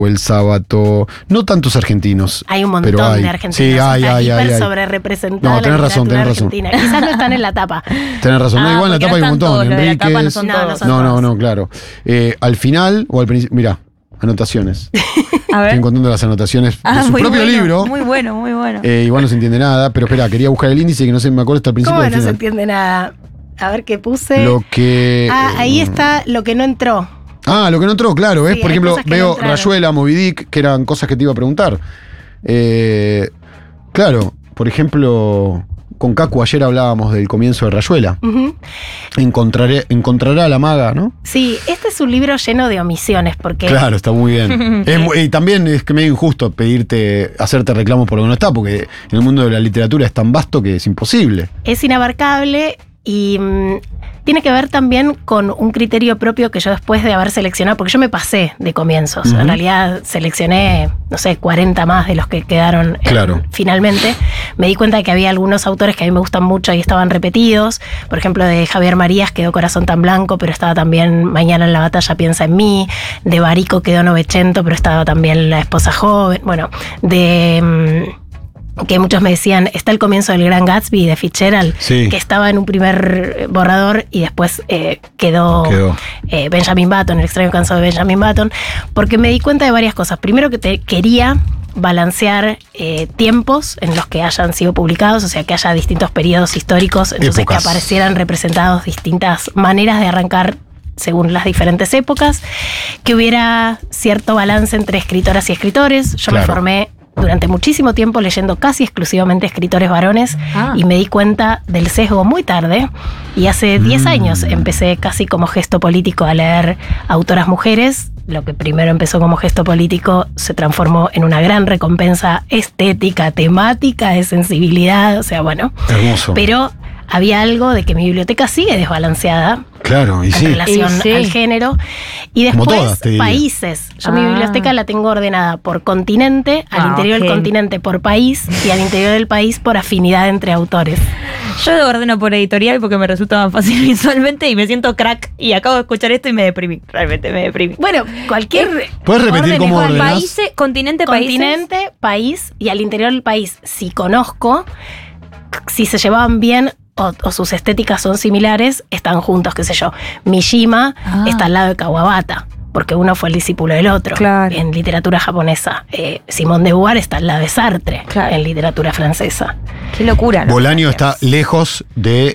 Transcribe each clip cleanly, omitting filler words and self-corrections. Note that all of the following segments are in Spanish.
o El Sábato, no tantos argentinos. Hay un montón pero de argentinos. Sí, hay. Sobre representada. No, tenés razón. Argentina. Quizás no están en la tapa. Tenés razón. No, igual en la tapa hay un montón. Enríquez. No, claro. Al final o al principio. Mirá, anotaciones. A ver. Estoy encontrando las anotaciones de su propio libro. Muy bueno. Igual no se entiende nada, pero espera, quería buscar el índice que no se me acuerdo hasta el principio. ¿Cómo del no final. se entiende nada? A ver qué puse. Lo que. Ahí está lo que no entró. Lo que no entró, claro. Sí, Por ejemplo, cosas que veo no entraron. Rayuela, Moby Dick, que eran cosas que te iba a preguntar. Claro, por ejemplo, con Cacu ayer hablábamos del comienzo de Rayuela. Uh-huh. Encontrará a la maga, ¿no? Sí, este es un libro lleno de omisiones, porque Claro, está muy bien. Y también es que medio injusto hacerte reclamos por lo que no está, porque en el mundo de la literatura es tan vasto que es imposible. es inabarcable y tiene que ver también con un criterio propio que yo después de haber seleccionado, porque yo me pasé de comienzos, en realidad seleccioné, 40 más de los que quedaron finalmente. Me di cuenta de que había algunos autores que a mí me gustan mucho y estaban repetidos. Por ejemplo, de Javier Marías quedó Corazón tan blanco, pero estaba también Mañana en la batalla piensa en mí. De Barico quedó Novecento, pero estaba también La esposa joven. Bueno, que muchos me decían, está el comienzo del Gran Gatsby de Fitzgerald, que estaba en un primer borrador y después quedó. Benjamin Button, El extraño caso de Benjamin Button, porque me di cuenta de varias cosas. Primero que quería balancear tiempos en los que hayan sido publicados, o sea, que haya distintos periodos históricos, entonces que aparecieran representados distintas maneras de arrancar según las diferentes épocas, que hubiera cierto balance entre escritoras y escritores. Yo me formé durante muchísimo tiempo leyendo casi exclusivamente escritores varones y me di cuenta del sesgo muy tarde, y hace 10 años empecé casi como gesto político a leer autoras mujeres. Lo que primero empezó como gesto político se transformó en una gran recompensa estética, temática, de sensibilidad, o sea, bueno. Hermoso. Pero había algo de que mi biblioteca sigue desbalanceada. Claro, en relación al género. Y después, todas, países. Yo mi biblioteca la tengo ordenada por continente, al interior del continente por país y al interior del país por afinidad entre autores. Yo lo ordeno por editorial porque me resulta más fácil visualmente y me siento crack. Y acabo de escuchar esto y me deprimí. Realmente me deprimí. Bueno, cualquier. ¿Puedes repetir cómo ordenás? Países, continente, país y al interior del país. Si conozco, si se llevaban bien o sus estéticas son similares, están juntos, qué sé yo. Mishima está al lado de Kawabata, porque uno fue el discípulo del otro en literatura japonesa. Simone de Beauvoir está al lado de Sartre en literatura francesa. Qué locura, ¿no? Bolaño está lejos de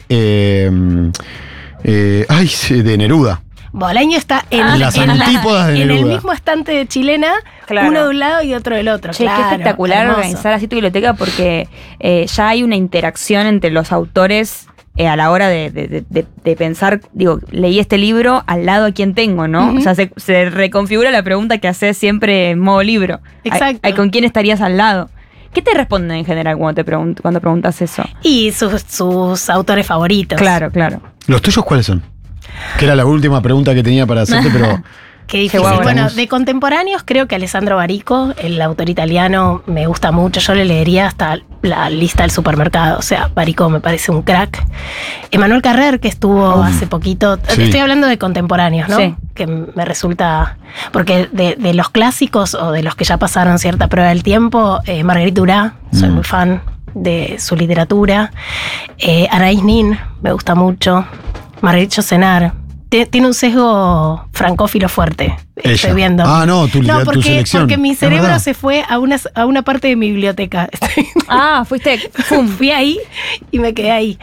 Neruda. Bolaño está en las antípodas de Neruda. En el mismo estante de Chilena, uno de un lado y otro del otro. Che, qué espectacular organizar así tu biblioteca, porque ya hay una interacción entre los autores a la hora de pensar. Digo, leí este libro, al lado a quién tengo, ¿no? O sea, se reconfigura la pregunta que haces siempre en modo libro. Exacto. ¿Con quién estarías al lado? ¿Qué te responden en general cuando preguntas eso? Y sus autores favoritos. Claro. ¿Los tuyos cuáles son? Que era la última pregunta que tenía para hacerte, pero... Qué difícil. Bueno, de contemporáneos creo que Alessandro Barico, el autor italiano, me gusta mucho. Yo le leería hasta la lista del supermercado. O sea, Barico me parece un crack. Emmanuel Carrer, que estuvo hace poquito. Estoy hablando de contemporáneos, ¿no? Sí. Que me resulta... Porque de los clásicos o de los que ya pasaron cierta prueba del tiempo, Marguerite Duras, soy muy fan de su literatura. Anaïs Nin, me gusta mucho. Marguerite Yourcenar. Tiene un sesgo francófilo fuerte. Ella. Estoy viendo. Tu selección. Porque mi cerebro se fue a una parte de mi biblioteca. Fuiste. Fui ahí y me quedé ahí.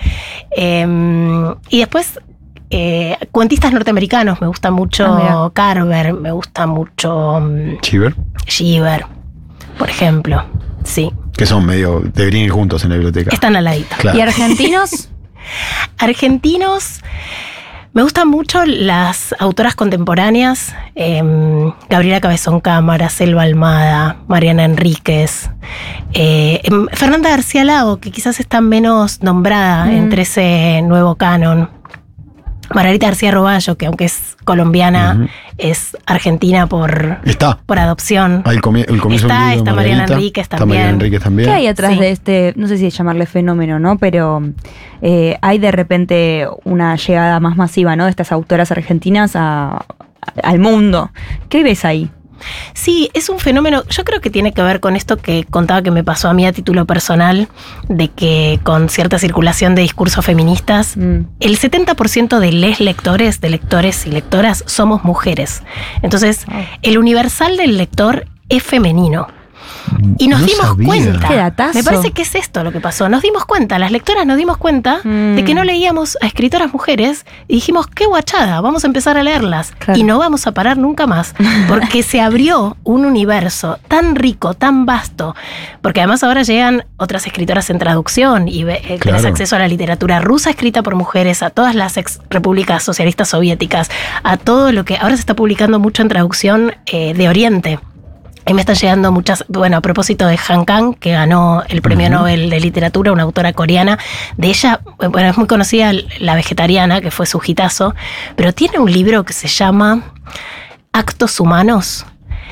Y después, cuentistas norteamericanos. Me gusta mucho Carver, me gusta mucho Cheever, por ejemplo. Sí. Que son medio, deberían ir juntos en la biblioteca. Están al ladito. Claro. ¿Y argentinos? Argentinos, me gustan mucho las autoras contemporáneas, Gabriela Cabezón Cámara, Selva Almada, Mariana Enríquez, Fernanda García Lago, que quizás está menos nombrada entre ese nuevo canon. Margarita García Roballo, que aunque es colombiana, es argentina por adopción. El comienzo está Mariana Enríquez también. ¿Qué hay atrás de este, no sé si llamarle fenómeno, ¿no? Pero hay de repente una llegada más masiva, ¿no? De estas autoras argentinas al mundo. ¿Qué ves ahí? Sí, es un fenómeno, yo creo que tiene que ver con esto que contaba que me pasó a mí a título personal, de que con cierta circulación de discursos feministas, el 70% de lectores y lectoras somos mujeres. Entonces, el universal del lector es femenino. Y nos dimos cuenta. Qué datazo. Me parece que es esto lo que pasó. Nos dimos cuenta, las lectoras nos dimos cuenta de que no leíamos a escritoras mujeres y dijimos, qué guachada, vamos a empezar a leerlas. Claro. Y no vamos a parar nunca más. Porque se abrió un universo tan rico, tan vasto. Porque además ahora llegan otras escritoras en traducción y tenés acceso a la literatura rusa escrita por mujeres, a todas las ex repúblicas socialistas soviéticas, a todo lo que ahora se está publicando mucho en traducción de Oriente. Y me están llegando muchas, bueno, a propósito de Han Kang, que ganó el premio Nobel de Literatura, una autora coreana. De ella, bueno, es muy conocida La Vegetariana, que fue su hitazo, pero tiene un libro que se llama Actos Humanos,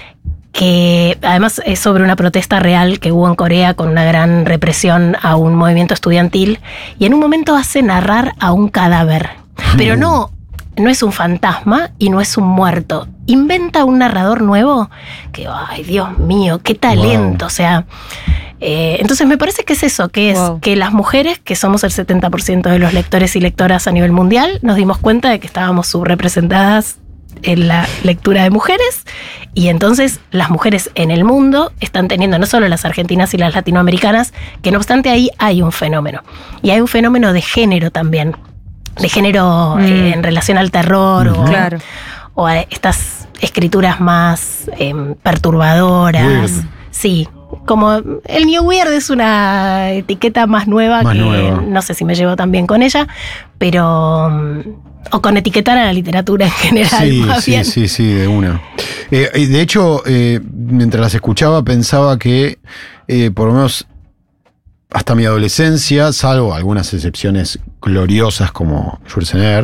que además es sobre una protesta real que hubo en Corea con una gran represión a un movimiento estudiantil, y en un momento hace narrar a un cadáver, pero no es un fantasma y no es un muerto. Inventa un narrador nuevo que, ay, Dios mío, qué talento. Wow. O sea, entonces me parece que es eso, que es que las mujeres, que somos el 70% de los lectores y lectoras a nivel mundial, nos dimos cuenta de que estábamos subrepresentadas en la lectura de mujeres, y entonces las mujeres en el mundo están teniendo, no solo las argentinas y las latinoamericanas, que no obstante ahí hay un fenómeno. Y hay un fenómeno de género también. De género en relación al terror o a estas escrituras más perturbadoras. Weird. Sí, como el New Weird es una etiqueta más nueva no sé si me llevo tan bien con ella, pero o con etiquetar a la literatura en general. Sí, de una. De hecho, mientras las escuchaba pensaba que por lo menos hasta mi adolescencia, salvo algunas excepciones gloriosas como Schwarzenegger,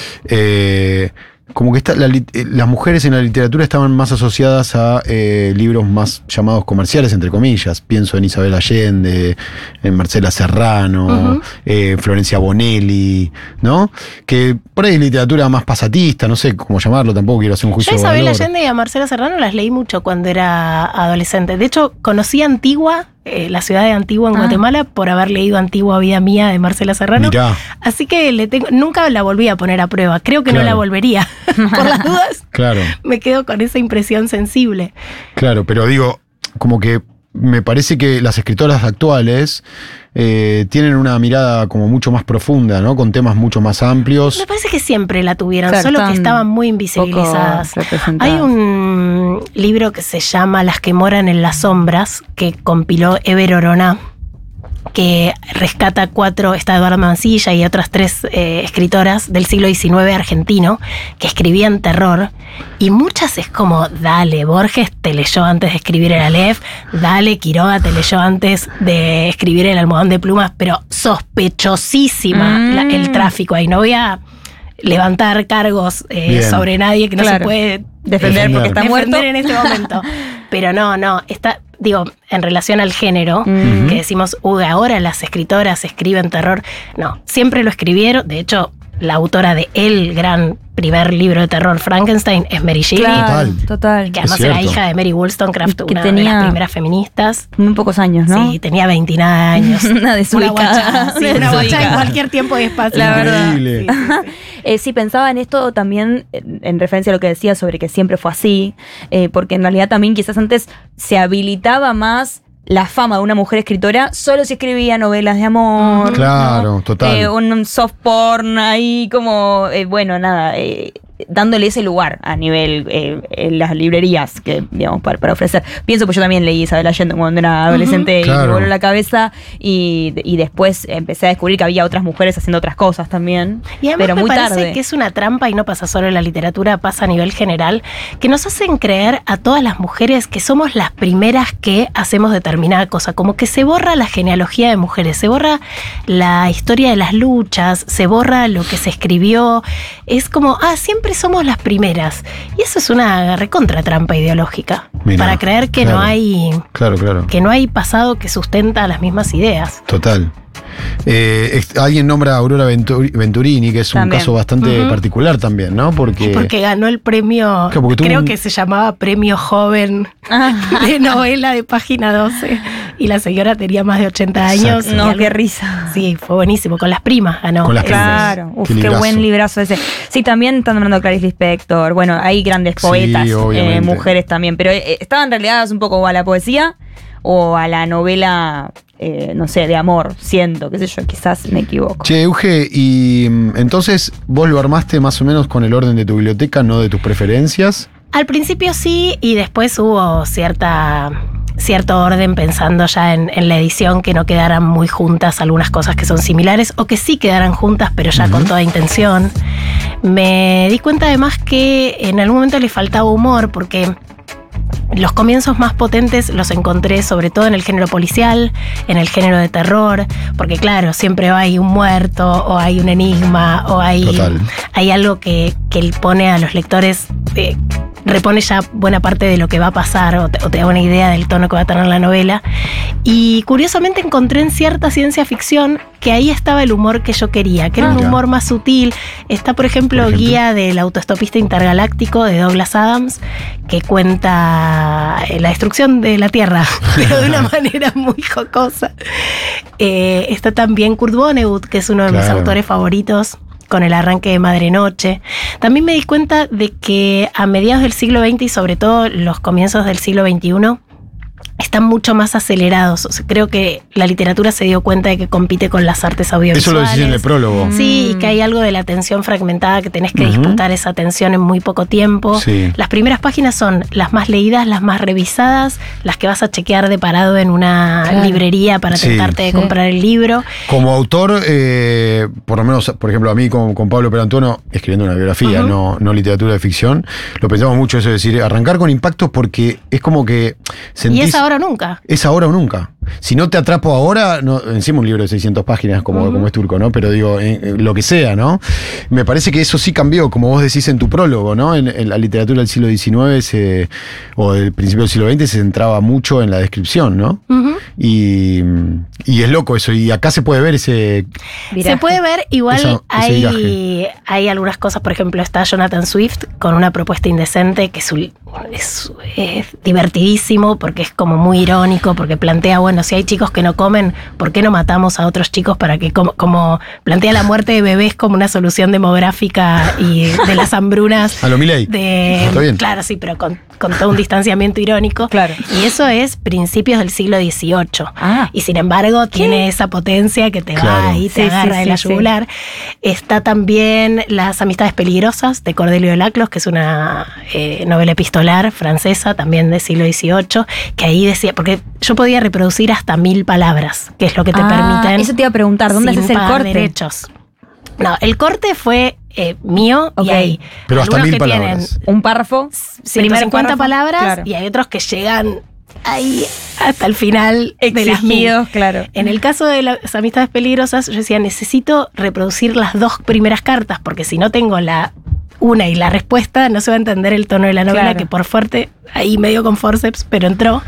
como que las mujeres en la literatura estaban más asociadas a libros más llamados comerciales, entre comillas. Pienso en Isabel Allende, en Marcela Serrano, Florencia Bonelli, ¿no? Que por ahí es literatura más pasatista, no sé cómo llamarlo, tampoco quiero hacer un juicio de valor. Yo a Isabel Allende y a Marcela Serrano las leí mucho cuando era adolescente. De hecho, conocí Antigua, la ciudad de Antigua en Guatemala, por haber leído Antigua Vida Mía de Marcela Serrano. Mirá. Así que nunca la volví a poner a prueba. Creo que no la volvería. Por las dudas, me quedo con esa impresión sensible. Claro, pero digo, como que me parece que las escritoras actuales tienen una mirada como mucho más profunda, ¿no? Con temas mucho más amplios. Me parece que siempre la tuvieron, solo que estaban muy invisibilizadas. Hay un libro que se llama Las que moran en las sombras, que compiló Ever Oroná, que rescata está Eduardo Mansilla y otras 3 escritoras del siglo XIX argentino que escribían terror, y muchas es como, dale, Borges te leyó antes de escribir el Aleph, dale, Quiroga te leyó antes de escribir el Almohadón de Plumas, pero sospechosísima el tráfico ahí. No voy a levantar cargos sobre nadie que no se puede defender porque está muerto en este momento. Pero no, digo, en relación al género, que decimos, ahora las escritoras escriben terror. No, siempre lo escribieron. De hecho, la autora de el gran primer libro de terror, Frankenstein, es Mary Shelley. Total. Que además era hija de Mary Wollstonecraft, una de las primeras feministas. Muy pocos años, ¿no? Sí, tenía 29 años. Una desubicada. Una guacha en cualquier tiempo y espacio. La verdad. Sí, pensaba en esto también en referencia a lo que decía sobre que siempre fue así, porque en realidad también quizás antes se habilitaba más la fama de una mujer escritora solo si escribía novelas de amor. Claro, ¿no? Total. Un soft porn ahí como, dándole ese lugar a nivel en las librerías que, digamos, para ofrecer. Pienso, pues yo también leí Isabel Allende cuando era adolescente y me voló la cabeza, y después empecé a descubrir que había otras mujeres haciendo otras cosas también. Y además pero me muy parece tarde. Que es una trampa, y no pasa solo en la literatura, pasa a nivel general, que nos hacen creer a todas las mujeres que somos las primeras que hacemos determinada cosa, como que se borra la genealogía de mujeres, se borra la historia de las luchas, se borra lo que se escribió, es como, siempre somos las primeras, y eso es una recontra trampa ideológica. Mirá, para creer que no hay que no hay pasado que sustenta las mismas ideas. Total. Alguien nombra a Aurora Venturini, que es un caso bastante particular también, ¿no? Porque ganó el premio, creo que se llamaba Premio Joven de novela de página 12. Y la señora tenía más de 80 años. No, qué risa. Sí, fue buenísimo. Con Las Primas ganó. Con Las Primas. Claro. Qué buen librazo ese. Sí, también están nombrando a Clarice Lispector. Bueno, hay grandes poetas, mujeres también. Pero estaban relegadas un poco a la poesía o a la novela, no sé, de amor, siento, qué sé yo, quizás me equivoco. Che, Euge, y entonces vos lo armaste más o menos con el orden de tu biblioteca, no de tus preferencias. Al principio sí, y después hubo cierto orden pensando ya en la edición, que no quedaran muy juntas algunas cosas que son similares, o que sí quedaran juntas, pero ya con toda intención. Me di cuenta además que en algún momento le faltaba humor, porque los comienzos más potentes los encontré sobre todo en el género policial, en el género de terror, porque claro, siempre hay un muerto, o hay un enigma, o hay algo que pone a los lectores, repone ya buena parte de lo que va a pasar, o te da una idea del tono que va a tener la novela. Y curiosamente encontré en cierta ciencia ficción que ahí estaba el humor que yo quería, que era un humor más sutil. Está, por ejemplo, Guía del autoestopista intergaláctico de Douglas Adams, que cuenta la destrucción de la Tierra, pero de una manera muy jocosa. Está también Kurt Vonnegut, que es uno de mis autores favoritos, con El arranque de Madre Noche. También me di cuenta de que a mediados del siglo XX y sobre todo los comienzos del siglo XXI están mucho más acelerados. O sea, creo que la literatura se dio cuenta de que compite con las artes audiovisuales. Eso lo decís en el prólogo. Sí, y que hay algo de la atención fragmentada, que tenés que disputar esa atención en muy poco tiempo. Sí. Las primeras páginas son las más leídas, las más revisadas, las que vas a chequear de parado en una librería para tentarte de comprar el libro. Como autor, por lo menos, por ejemplo, a mí con Pablo Perantuono, escribiendo una biografía, no literatura de ficción, lo pensamos mucho eso de decir, arrancar con impactos, porque es como que sentís... Y es ahora o nunca. Es ahora o nunca. Si no te atrapo ahora, no, encima un libro de 600 páginas como es Turco, ¿no? Pero digo, lo que sea, ¿no? Me parece que eso sí cambió, como vos decís en tu prólogo, ¿no? En la literatura del siglo XIX o del principio del siglo XX se centraba mucho en la descripción, ¿no? Y es loco eso, y acá se puede ver ese viraje. Se puede ver, igual hay algunas cosas, por ejemplo, está Jonathan Swift con Una propuesta indecente, que es divertidísimo, porque es como muy irónico, porque plantea, bueno, si hay chicos que no comen, ¿por qué no matamos a otros chicos para que como plantea la muerte de bebés como una solución demográfica y de las hambrunas? A lo Milei. Está bien. Claro, sí, pero con todo un distanciamiento irónico. Claro. Y eso es principios del siglo XVIII. Y sin embargo, tiene esa potencia que te va y te agarra de la yugular. Está también Las amistades peligrosas, de Cordelio de Laclos, que es una novela epistolar francesa, también del siglo XVIII, que ahí decía, porque yo podía reproducir hasta 1000 palabras, que es lo que te permiten. Eso te iba a preguntar, ¿dónde haces el corte? Derechos. No, el corte fue mío, y hay pero hasta 1000 palabras. Tienen un párrafo, 150 palabras, y hay otros que llegan ahí hasta el final de las 1000. Claro. En el caso de Las amistades peligrosas, yo decía, necesito reproducir las 2 primeras cartas, porque si no tengo la una y la respuesta, no se va a entender el tono de la novela, que por fuerte, ahí medio con forceps, pero entró.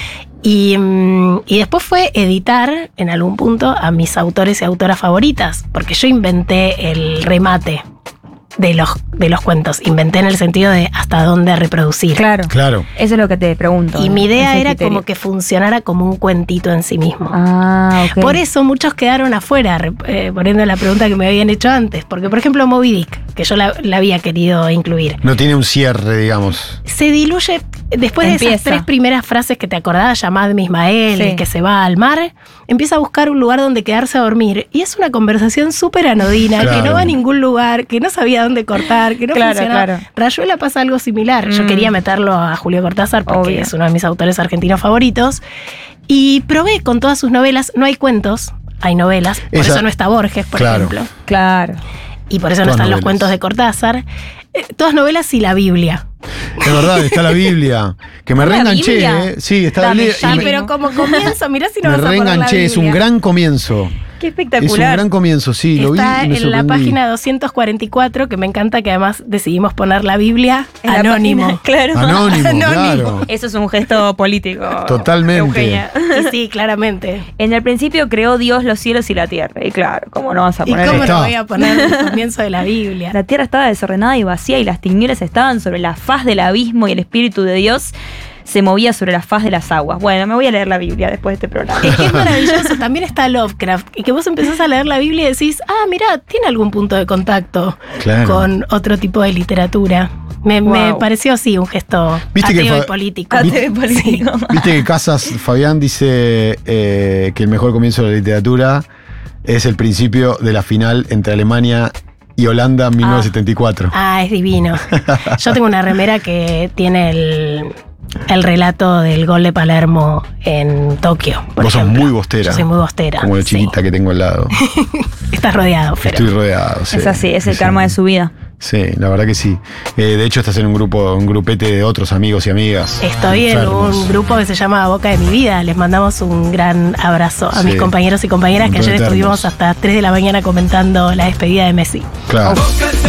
Y después fue editar en algún punto a mis autores y autoras favoritas, porque yo inventé el remate de los cuentos. Inventé en el sentido de hasta dónde reproducir. Claro. Eso es lo que te pregunto. Y mi idea era como que funcionara como un cuentito en sí mismo. Okay. Por eso muchos quedaron afuera, poniendo la pregunta que me habían hecho antes. Porque, por ejemplo, Moby Dick, que yo la había querido incluir. No tiene un cierre, digamos. Se diluye después de esas 3 primeras frases que te acordabas, Yamadme Ismael, el que se va al mar, empieza a buscar un lugar donde quedarse a dormir. Y es una conversación súper anodina, que no va a ningún lugar, que no sabía dónde cortar, que no funcionaba. Rayuela pasa algo similar. Yo quería meterlo a Julio Cortázar porque es uno de mis autores argentinos favoritos. Y probé con todas sus novelas. No hay cuentos, hay novelas. Por eso no está Borges, por ejemplo. Claro. Y por eso no están los cuentos de Cortázar. Todas novelas y la Biblia. Es verdad, está la Biblia. Que me reenganché, Sí, está la Biblia. Pero como comienzo, mirá si no vas a poner la Biblia. Es un gran comienzo. Qué espectacular. Es un gran comienzo, sí, lo vi y me sorprendí. En la página 244, que me encanta que además decidimos poner la Biblia anónimo. Claro. Anónimo, claro. Eso es un gesto político. Totalmente. Eugenia. Sí, claramente. En el principio creó Dios los cielos y la tierra. Y claro, ¿cómo no vas a poner ¿Y cómo no voy a poner el comienzo de la Biblia? La tierra estaba desordenada y vacía y las tinieblas estaban sobre la faz del abismo y el Espíritu de Dios se movía sobre la faz de las aguas. Bueno, me voy a leer la Biblia después de este programa. Es que es maravilloso. También está Lovecraft. Y que vos empezás a leer la Biblia y decís, mirá, tiene algún punto de contacto con otro tipo de literatura. Me pareció así un gesto ateo y político. Viste que Casas, Fabián, dice que el mejor comienzo de la literatura es el principio de la final entre Alemania y Holanda en 1974. Es divino. Yo tengo una remera que tiene el relato del gol de Palermo en Tokio. Vos sos muy bostera. Yo soy muy bostera. Como la chiquita que tengo al lado. Estás rodeado, Fero. Estoy rodeado, sí. Es así, es el karma de su vida. Sí, la verdad que sí. De hecho, estás en un grupete de otros amigos y amigas. Estoy enfermos. En un grupo que se llama Boca de mi Vida. Les mandamos un gran abrazo a mis compañeros y compañeras que ayer estuvimos hasta 3 de la mañana comentando la despedida de Messi. Claro.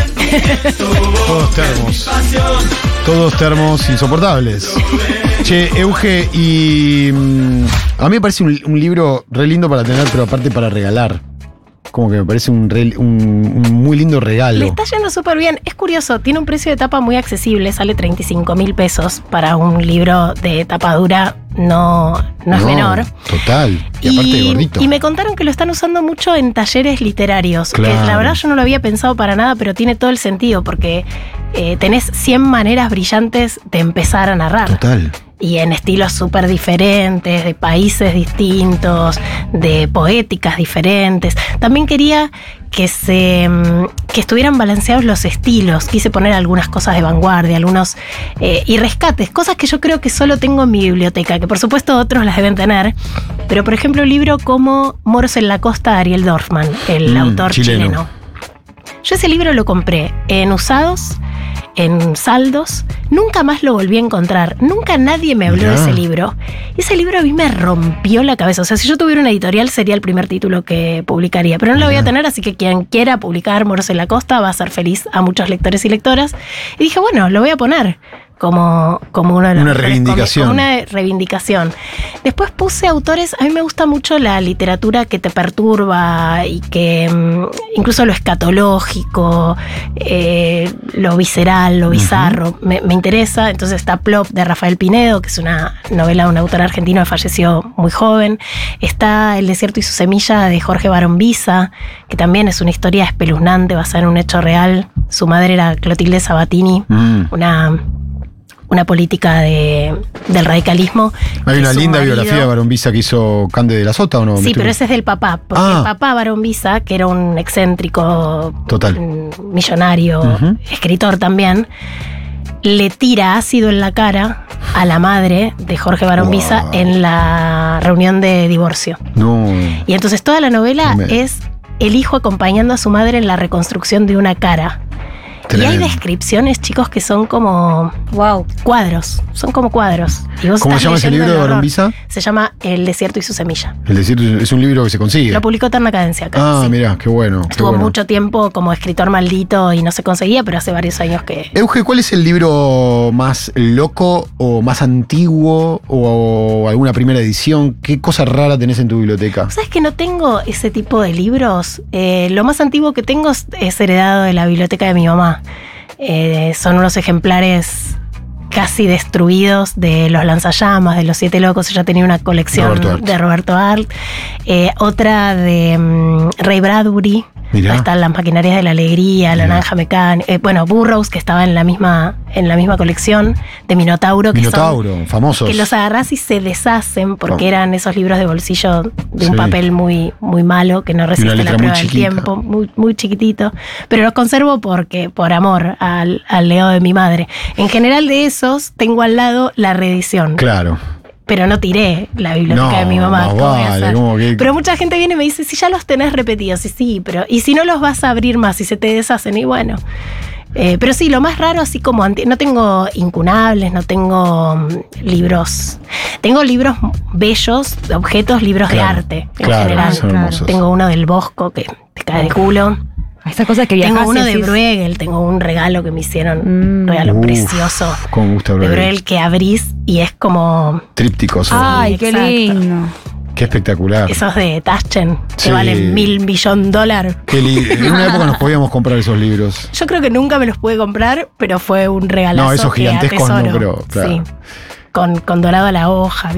Todos termos insoportables. Che, Euge, y a mí me parece un libro re lindo para tener, pero aparte para regalar. Como que me parece un muy lindo regalo. Le está yendo súper bien. Es curioso, tiene un precio de tapa muy accesible, sale 35.000 pesos para un libro de tapa dura, no es menor. Total, y aparte de gordito. Y me contaron que lo están usando mucho en talleres literarios, claro. Que la verdad yo no lo había pensado para nada, pero tiene todo el sentido, porque tenés 100 maneras brillantes de empezar a narrar. Total. Y en estilos súper diferentes, de países distintos, de poéticas diferentes. También quería que estuvieran balanceados los estilos. Quise poner algunas cosas de vanguardia, algunos y rescates, cosas que yo creo que solo tengo en mi biblioteca, que por supuesto otros las deben tener. Pero por ejemplo, un libro como Moros en la Costa de Ariel Dorfman, el autor chileno. Yo ese libro lo compré en usados, en saldos, nunca más lo volví a encontrar, nunca nadie me habló de ese libro. Y ese libro a mí me rompió la cabeza. O sea, si yo tuviera una editorial sería el primer título que publicaría, pero no lo voy a tener, así que quien quiera publicar Moros en la Costa va a ser feliz a muchos lectores y lectoras. Y dije, bueno, lo voy a poner como uno de los... Una reivindicación. Como una reivindicación. Después puse autores, a mí me gusta mucho la literatura que te perturba y que incluso lo escatológico, lo visceral, lo bizarro, me interesa. Entonces está Plop de Rafael Pinedo, que es una novela de un autor argentino que falleció muy joven. Está El desierto y su semilla de Jorge Barombiza, que también es una historia espeluznante basada en un hecho real. Su madre era Clotilde Sabatini, una política del radicalismo. Hay una linda biografía de Barombiza que hizo Cande de la Sota, ¿o no? Sí, pero ese es del papá, porque el papá Barombiza, que era un excéntrico, millonario, escritor también, le tira ácido en la cara a la madre de Jorge Barombiza en la reunión de divorcio. Y entonces toda la novela es el hijo acompañando a su madre en la reconstrucción de una cara. Tremendo. Y hay descripciones, chicos, que son como cuadros. Son como cuadros. ¿Cómo se llama ese libro de Barombiza? Se llama El desierto y su semilla. El desierto es un libro que se consigue. Lo publicó Eterna Cadencia acá. Mirá, qué bueno. Estuvo mucho tiempo como escritor maldito y no se conseguía, pero hace varios años que... Euge, ¿cuál es el libro más loco o más antiguo o alguna primera edición? ¿Qué cosa rara tenés en tu biblioteca? ¿Sabes que no tengo ese tipo de libros? Lo más antiguo que tengo es heredado de la biblioteca de mi mamá. Son unos ejemplares casi destruidos de Los Lanzallamas, de Los Siete Locos. Ella tenía una colección de Roberto Arlt. Otra de Ray Bradbury. Mirá. Están Las Maquinarias de la Alegría, La Naranja Mecánica, Burroughs, que estaba en la misma colección, de Minotauro, famosos. Que los agarrás y se deshacen porque eran esos libros de bolsillo de un papel muy, muy malo, que no resiste la prueba del tiempo, muy, muy chiquitito. Pero los conservo por amor al legado de mi madre. En general de esos tengo al lado la reedición. Claro. Pero no tiré la biblioteca de mi mamá. Pero mucha gente viene y me dice, si ya los tenés repetidos, y sí, pero y si no los vas a abrir más y se te deshacen, y bueno. Pero sí, lo más raro, así como no tengo incunables, no tengo libros. Tengo libros bellos, objetos, libros de arte en general. Son hermosos. Tengo uno del Bosco que te cae de culo. Esas cosas que viajas. Tengo uno de Bruegel, tengo un regalo que me hicieron, un regalo precioso. Cómo gusta Bruegel. De Bruegel que abrís y es como... trípticos. Ay, qué lindo. Qué espectacular. Esos de Taschen, que valen $1.000 millones. En una época nos podíamos comprar esos libros. Yo creo que nunca me los pude comprar, pero fue un regalazo. No, esos gigantescos no, pero claro. Sí. Con dorado a la hoja,